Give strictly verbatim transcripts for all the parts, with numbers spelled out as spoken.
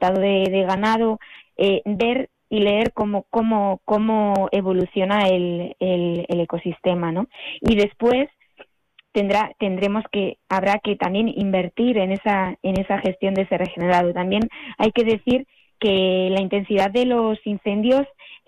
atentado de, de ganado, eh, ver y leer cómo cómo cómo evoluciona el, el, el ecosistema, ¿no? Y después tendrá tendremos que habrá que también invertir en esa en esa gestión de ese regenerado. También hay que decir que la intensidad de los incendios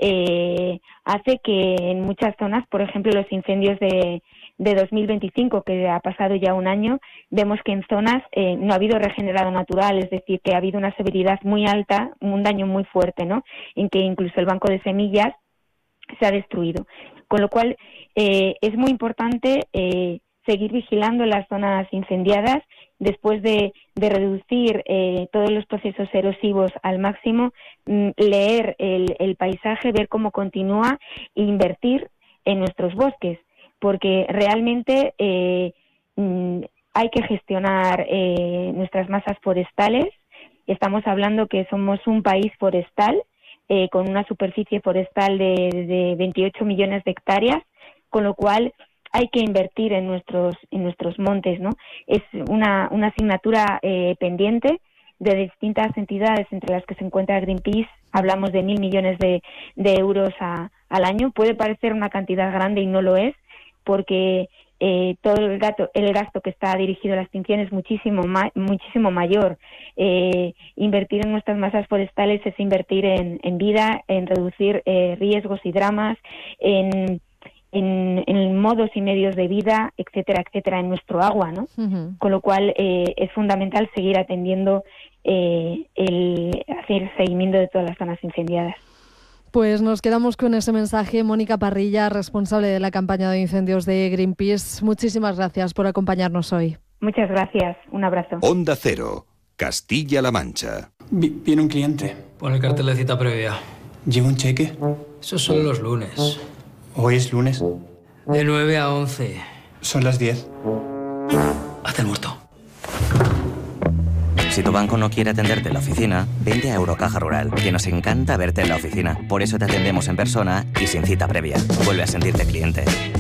eh, hace que en muchas zonas, por ejemplo, los incendios de de dos mil veinticinco, que ha pasado ya un año, vemos que en zonas eh, no ha habido regenerado natural, es decir, que ha habido una severidad muy alta, un daño muy fuerte, ¿no? En que incluso el banco de semillas se ha destruido. Con lo cual, eh, es muy importante eh, seguir vigilando las zonas incendiadas, después de, de reducir eh, todos los procesos erosivos al máximo, mm, leer el, el paisaje, ver cómo continúa e invertir en nuestros bosques, porque realmente eh, mm, hay que gestionar eh, nuestras masas forestales. Estamos hablando que somos un país forestal, eh, con una superficie forestal de, de veintiocho millones de hectáreas, con lo cual hay que invertir en nuestros en nuestros montes, ¿no? Es una, una asignatura eh, pendiente de distintas entidades, entre las que se encuentra Greenpeace. Hablamos de mil millones de, de euros a, al año. Puede parecer una cantidad grande y no lo es, porque eh, todo el gasto, el gasto que está dirigido a la extinción es muchísimo, ma- muchísimo mayor. Eh, invertir en nuestras masas forestales es invertir en, en vida, en reducir eh, riesgos y dramas, en, en, en modos y medios de vida, etcétera, etcétera, en nuestro agua, ¿no? Uh-huh. Con lo cual eh, es fundamental seguir atendiendo, eh, el hacer seguimiento de todas las zonas incendiadas. Pues nos quedamos con ese mensaje. Mónica Parrilla, responsable de la campaña de incendios de Greenpeace, muchísimas gracias por acompañarnos hoy. Muchas gracias, un abrazo. Onda Cero, Castilla-La Mancha. Vi- viene un cliente. Pon el cartel de cita previa. ¿Lleva un cheque? Esos son los lunes. Hoy es lunes. De nueve a once. Son las diez. Haz el muerto. Si tu banco no quiere atenderte en la oficina, vente a Eurocaja Rural, que nos encanta verte en la oficina. Por eso te atendemos en persona y sin cita previa. Vuelve a sentirte cliente.